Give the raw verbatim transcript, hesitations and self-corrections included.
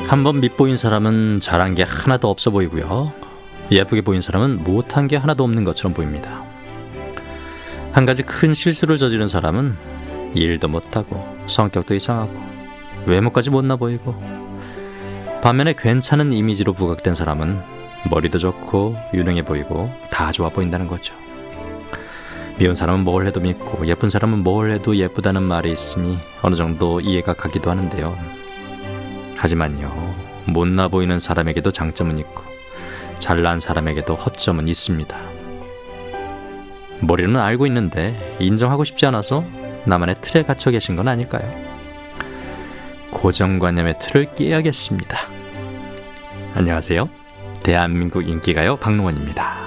한번 밉보인 사람은 잘한 게 하나도 없어 보이고요. 예쁘게 보인 사람은 못한 게 하나도 없는 것처럼 보입니다. 한 가지 큰 실수를 저지른 사람은 일도 못하고 성격도 이상하고 외모까지 못나 보이고, 반면에 괜찮은 이미지로 부각된 사람은 머리도 좋고 유능해 보이고 다 좋아 보인다는 거죠. 미운 사람은 뭘 해도 밉고 예쁜 사람은 뭘 해도 예쁘다는 말이 있으니 어느 정도 이해가 가기도 하는데요. 하지만요, 못나 보이는 사람에게도 장점은 있고 잘난 사람에게도 허점은 있습니다. 머리로는 알고 있는데 인정하고 싶지 않아서 나만의 틀에 갇혀 계신 건 아닐까요? 고정관념의 틀을 깨야겠습니다. 안녕하세요. 대한민국 인기가요 박롱원입니다.